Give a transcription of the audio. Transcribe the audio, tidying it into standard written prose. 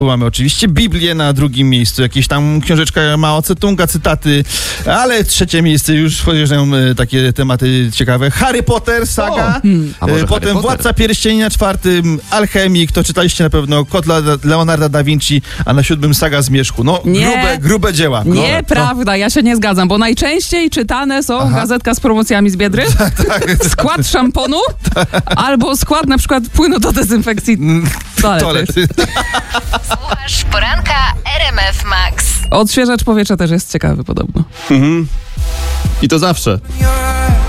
Mamy oczywiście Biblię na drugim miejscu, jakieś tam książeczka Mao Tse-tunga, cytaty, ale trzecie miejsce już podjeżdżają takie tematy ciekawe. Harry Potter, saga, potem Władca Pierścieni na czwartym, Alchemik, to czytaliście na pewno, Kod Leonarda da Vinci, a na siódmym Saga Zmierzchu. No, grube dzieła. Nieprawda, ja się nie zgadzam, bo najczęściej czytane są gazetka z promocjami z Biedry, skład szamponu, albo skład na przykład płynu do dezynfekcji toalety. Słuchasz poranka RMF Max. Odświeżacz powietrza też jest ciekawy podobno. I to zawsze.